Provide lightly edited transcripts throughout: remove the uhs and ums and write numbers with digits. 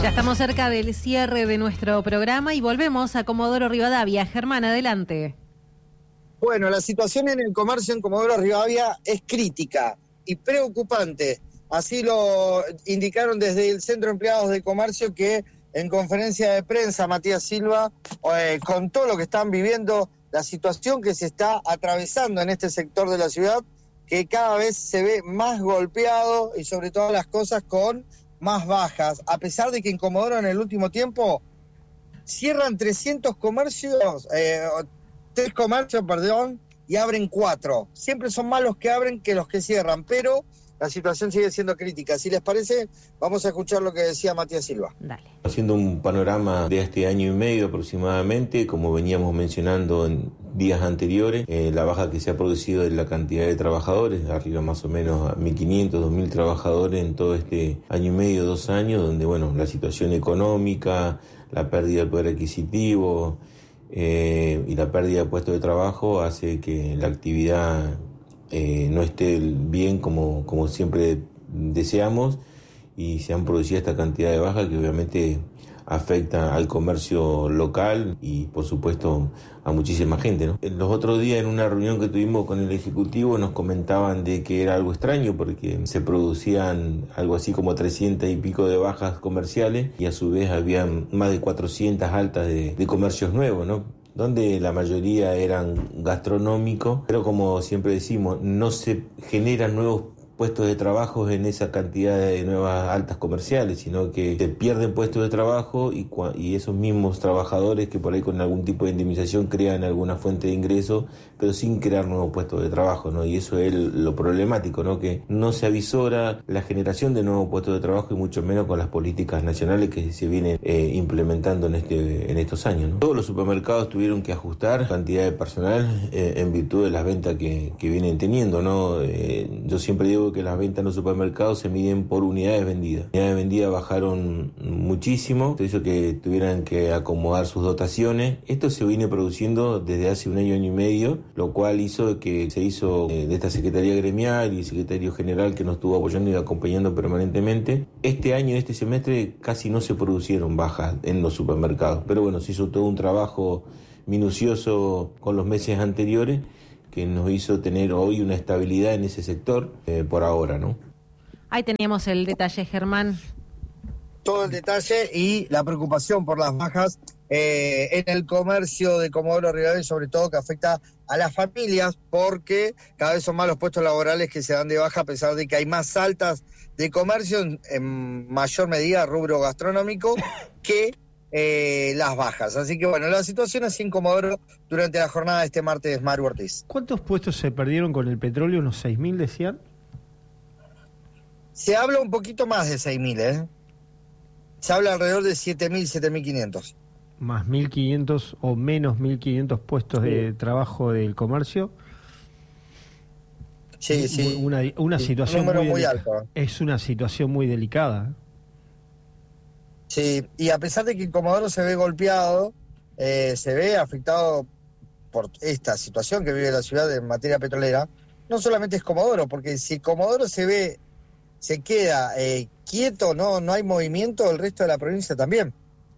Ya estamos cerca del cierre de nuestro programa y volvemos a Comodoro Rivadavia. Germán, adelante. Bueno, la situación en el comercio en Comodoro Rivadavia es crítica y preocupante. Así lo indicaron desde el Centro de Empleados de Comercio, que en conferencia de prensa Matías Silva contó lo que están viviendo, la situación que se está atravesando en este sector de la ciudad, que cada vez se ve más golpeado y sobre todas las cosas con más bajas, a pesar de que en Comodoro en el último tiempo cierran 300 comercios, 3 comercios, y abren 4. Siempre son más los que abren que los que cierran, pero la situación sigue siendo crítica. Si les parece, vamos a escuchar lo que decía Matías Silva. Dale. Haciendo un panorama de este año y medio aproximadamente, como veníamos mencionando en días anteriores, la baja que se ha producido en la cantidad de trabajadores, arriba más o menos a 1.500, 2.000 trabajadores en todo este año y medio, 2 años, donde la situación económica, la pérdida del poder adquisitivo y la pérdida de puestos de trabajo hace que la actividad no esté bien como siempre deseamos, y se han producido esta cantidad de bajas que obviamente afecta al comercio local y por supuesto a muchísima gente, ¿no? Los otros días en una reunión que tuvimos con el Ejecutivo nos comentaban de que era algo extraño porque se producían algo así como 300 y pico de bajas comerciales y a su vez habían más de 400 altas de comercios nuevos, ¿no? Donde la mayoría eran gastronómicos, pero como siempre decimos, no se generan nuevos puestos de trabajo en esa cantidad de nuevas altas comerciales, sino que se pierden puestos de trabajo y esos mismos trabajadores que por ahí con algún tipo de indemnización crean alguna fuente de ingreso, pero sin crear nuevos puestos de trabajo, ¿no? Y eso es lo problemático, ¿no? Que no se avisora la generación de nuevos puestos de trabajo y mucho menos con las políticas nacionales que se vienen implementando en estos años, ¿no? Todos los supermercados tuvieron que ajustar cantidad de personal en virtud de las ventas que vienen teniendo, ¿no? Yo siempre digo que las ventas en los supermercados se miden por unidades vendidas. Las unidades vendidas bajaron muchísimo, esto hizo que tuvieran que acomodar sus dotaciones. Esto se viene produciendo desde hace un año y medio, lo cual hizo que se hizo de esta Secretaría Gremial y el Secretario General que nos estuvo apoyando y acompañando permanentemente. Este año, este semestre, casi no se produjeron bajas en los supermercados, pero bueno, se hizo todo un trabajo minucioso con los meses anteriores que nos hizo tener hoy una estabilidad en ese sector por ahora, ¿no? Ahí teníamos el detalle, Germán. Todo el detalle y la preocupación por las bajas en el comercio de Comodoro Rivadavia, sobre todo que afecta a las familias, porque cada vez son más los puestos laborales que se dan de baja, a pesar de que hay más altas de comercio, en mayor medida rubro gastronómico, que las bajas. Así que bueno, la situación así en Comodoro durante la jornada de este martes, Maru Ortiz. ¿Cuántos puestos se perdieron con el petróleo? ¿Unos 6.000 decían? Se habla un poquito más de 6.000, Se habla alrededor de 7.000, 7.500. Más 1.500 o menos 1.500 puestos de trabajo del comercio. Sí, sí. Una sí, situación un muy alto. Es una situación muy delicada. Sí, y a pesar de que Comodoro se ve golpeado, se ve afectado por esta situación que vive la ciudad en materia petrolera, no solamente es Comodoro, porque si Comodoro se queda quieto, no hay movimiento, el resto de la provincia también.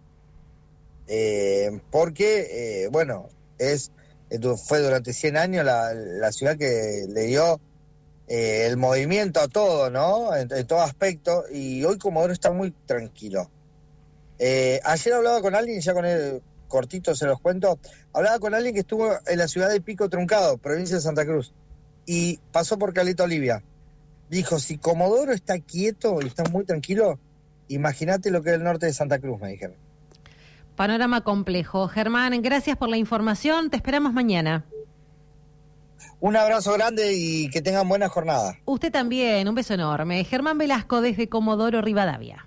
Porque, fue durante 100 años la ciudad que le dio el movimiento a todo, ¿no? En todo aspecto, y hoy Comodoro está muy tranquilo. Ayer hablaba con alguien, ya con él cortito se los cuento, hablaba con alguien que estuvo en la ciudad de Pico Truncado, provincia de Santa Cruz, y pasó por Caleta Olivia. Dijo, si Comodoro está quieto y está muy tranquilo, imagínate lo que es el norte de Santa Cruz, me dijeron. Panorama complejo. Germán, gracias por la información, te esperamos mañana. Un abrazo grande y que tengan buena jornada. Usted también, un beso enorme. Germán Velasco desde Comodoro Rivadavia.